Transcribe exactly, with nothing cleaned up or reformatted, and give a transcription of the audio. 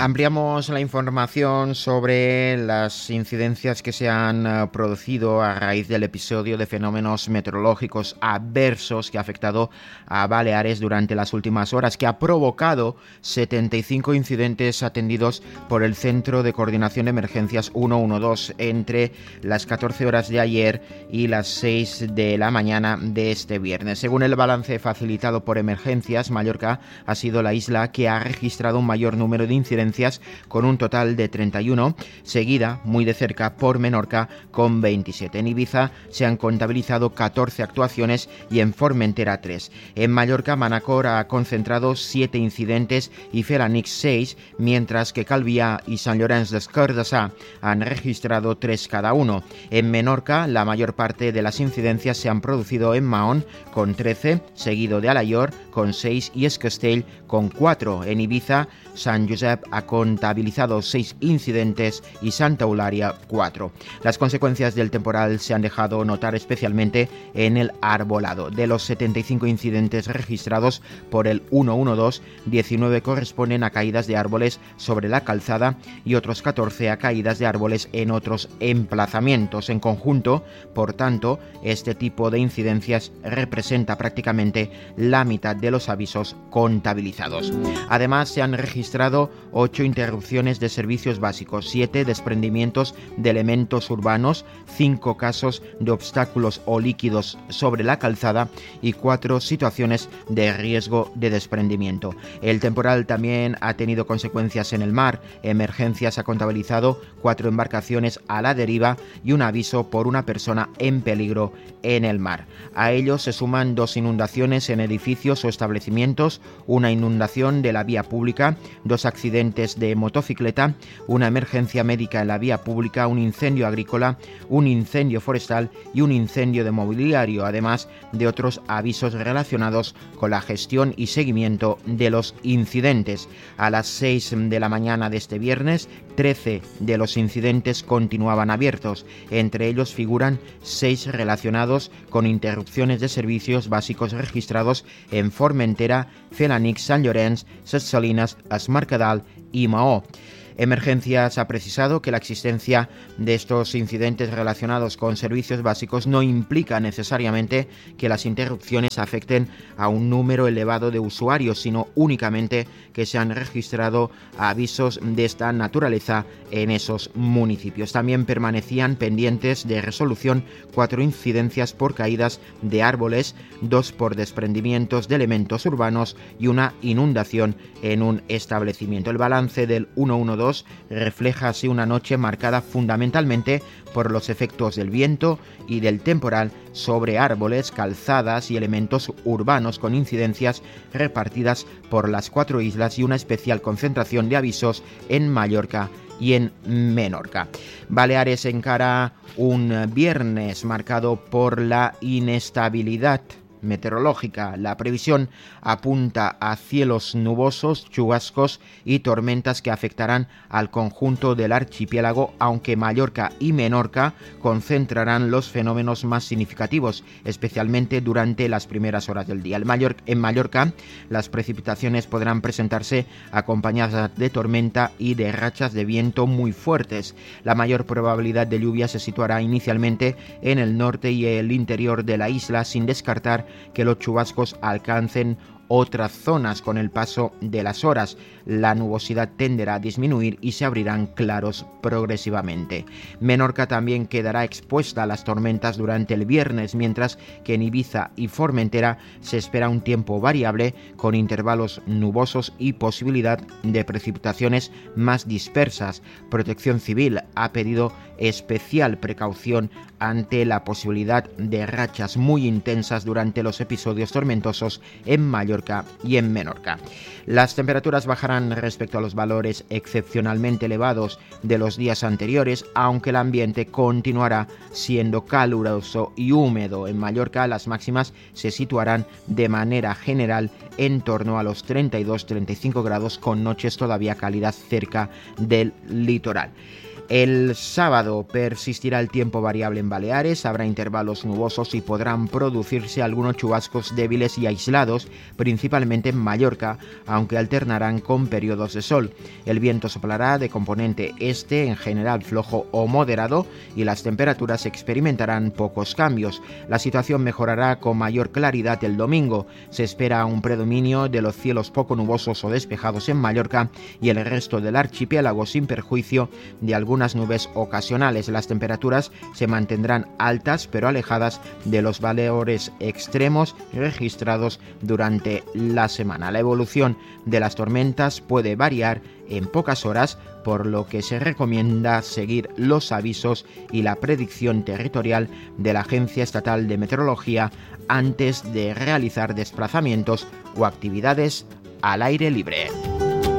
Ampliamos la información sobre las incidencias que se han producido a raíz del episodio de fenómenos meteorológicos adversos que ha afectado a Baleares durante las últimas horas, que ha provocado setenta y cinco incidentes atendidos por el Centro de Coordinación de Emergencias ciento doce entre las catorce horas de ayer y las seis de la mañana de este viernes. Según el balance facilitado por Emergencias, Mallorca ha sido la isla que ha registrado un mayor número de incidencias, con un total de treinta y uno, seguida muy de cerca por Menorca con veintisiete. En Ibiza se han contabilizado catorce actuaciones y en Formentera tres. En Mallorca, Manacor ha concentrado siete incidentes y Felanix seis, mientras que Calviá y Sant Llorenç des Cardassar han registrado tres cada uno. En Menorca, la mayor parte de las incidencias se han producido en Mahón con trece, seguido de Alaior con seis y Es Castell con cuatro. En Ibiza, Sant Josep ha contabilizado seis incidentes y Santa Eulària cuatro. Las consecuencias del temporal se han dejado notar especialmente en el arbolado. De los setenta y cinco incidentes registrados por el ciento doce, diecinueve corresponden a caídas de árboles sobre la calzada y otros catorce a caídas de árboles en otros emplazamientos. En conjunto, por tanto, este tipo de incidencias representa prácticamente la mitad de los avisos contabilizados. Además, se han registrado ocho interrupciones de servicios básicos, siete desprendimientos de elementos urbanos, cinco casos de obstáculos o líquidos sobre la calzada y cuatro situaciones de riesgo de desprendimiento. El temporal también ha tenido consecuencias en el mar. Emergencias ha contabilizado cuatro embarcaciones a la deriva y un aviso por una persona en peligro en el mar. A ello se suman dos inundaciones en edificios o establecimientos, una inundación de la vía pública, dos accidentes de motocicleta, una emergencia médica en la vía pública, un incendio agrícola, un incendio forestal y un incendio de mobiliario, además de otros avisos relacionados con la gestión y seguimiento de los incidentes. A las seis de la mañana de este viernes, trece de los incidentes continuaban abiertos. Entre ellos figuran seis relacionados con interrupciones de servicios básicos registrados en Formentera, Felanix, Sant Llorenç, Ses Salines, Es Mercadal y Maó. Emergencias ha precisado que la existencia de estos incidentes relacionados con servicios básicos no implica necesariamente que las interrupciones afecten a un número elevado de usuarios, sino únicamente que se han registrado avisos de esta naturaleza en esos municipios. También permanecían pendientes de resolución cuatro incidencias por caídas de árboles, dos por desprendimientos de elementos urbanos y una inundación en un establecimiento. El balance del ciento doce refleja así una noche marcada fundamentalmente por los efectos del viento y del temporal sobre árboles, calzadas y elementos urbanos, con incidencias repartidas por las cuatro islas y una especial concentración de avisos en Mallorca y en Menorca. Baleares encara un viernes marcado por la inestabilidad meteorológica. La previsión apunta a cielos nubosos, chubascos y tormentas que afectarán al conjunto del archipiélago, aunque Mallorca y Menorca concentrarán los fenómenos más significativos, especialmente durante las primeras horas del día. En Mallorca, las precipitaciones podrán presentarse acompañadas de tormenta y de rachas de viento muy fuertes. La mayor probabilidad de lluvia se situará inicialmente en el norte y el interior de la isla, sin descartar que los chubascos alcancen otras zonas. Con el paso de las horas, la nubosidad tenderá a disminuir y se abrirán claros progresivamente. Menorca también quedará expuesta a las tormentas durante el viernes, mientras que en Ibiza y Formentera se espera un tiempo variable con intervalos nubosos y posibilidad de precipitaciones más dispersas. Protección Civil ha pedido especial precaución ante la posibilidad de rachas muy intensas durante los episodios tormentosos en Mallorca y en Menorca. Las temperaturas bajarán respecto a los valores excepcionalmente elevados de los días anteriores, aunque el ambiente continuará siendo caluroso y húmedo. En Mallorca, las máximas se situarán de manera general en torno a los treinta y dos a treinta y cinco grados, con noches todavía cálidas cerca del litoral. El sábado persistirá el tiempo variable en Baleares, habrá intervalos nubosos y podrán producirse algunos chubascos débiles y aislados, principalmente en Mallorca, aunque alternarán con periodos de sol. El viento soplará de componente este, en general flojo o moderado, y las temperaturas experimentarán pocos cambios. La situación mejorará con mayor claridad el domingo. Se espera un predominio de los cielos poco nubosos o despejados en Mallorca y el resto del archipiélago, sin perjuicio de algunas nubes ocasionales. Las temperaturas se mantendrán altas pero alejadas de los valores extremos registrados durante la semana. La evolución de las tormentas puede variar en pocas horas, por lo que se recomienda seguir los avisos y la predicción territorial de la Agencia Estatal de Meteorología antes de realizar desplazamientos o actividades al aire libre.